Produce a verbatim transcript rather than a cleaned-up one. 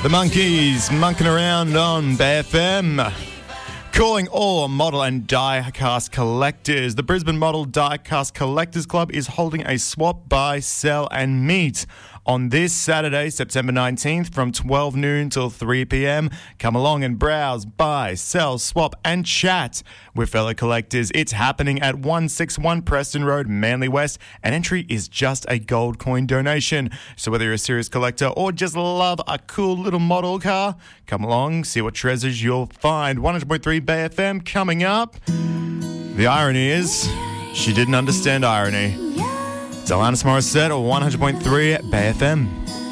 The Monkeys monking around on B F M. Calling all model and die-cast collectors. The Brisbane Model Die-Cast Collectors Club is holding a swap, buy, sell and meet on this Saturday, September nineteenth from twelve noon till three p.m. Come along and browse, buy, sell, swap and chat with fellow collectors. It's happening at one sixty-one Preston Road, Manly West, and entry is just a gold coin donation. So whether you're a serious collector or just love a cool little model car, come along, see what treasures you'll find. one hundred point three B F M coming up. The irony is, she didn't understand irony. It's Alanis Morissette at one hundred point three B F M.